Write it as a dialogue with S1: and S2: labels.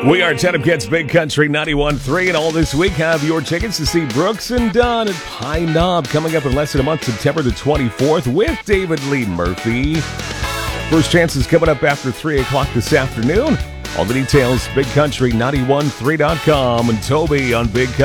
S1: We are Tennessee Kids Big Country 91.3, and all this week have your tickets to see Brooks and Dunn at Pine Knob coming up in less than a month, September the 24th, with David Lee Murphy. First chance is coming up after 3 o'clock this afternoon. All the details, bigcountry913.com, and Toby on Big Country.